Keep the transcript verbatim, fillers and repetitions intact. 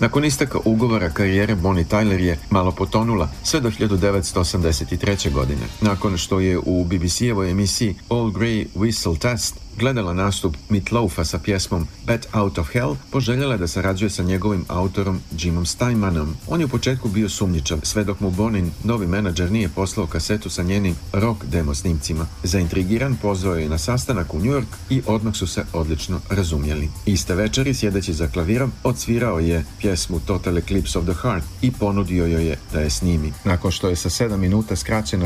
Nakon isteka ugovora karijere Bonnie Tyler je malo potonula sve do hiljadu devetsto osamdeset treće. godine. Nakon što je u B B C-evoj emisiji All Grey Whistle Test gledala nastup Meat Loafa sa pjesmom Bat Out of Hell, poželjela je da sarađuje sa njegovim autorom Jimom Steinmanom. On je u početku bio sumnjičav, sve dok mu Bonin novi menadžer nije poslao kasetu sa njenim rock demo snimcima. Zaintrigiran pozvao je na sastanak u New York i odmah su se odlično razumjeli. Iste večeri, sjedeći za klavirom, odsvirao je pjesmu Total Eclipse of the Heart i ponudio joj je da je snimi. Nakon što je sa sedam minuta skraćena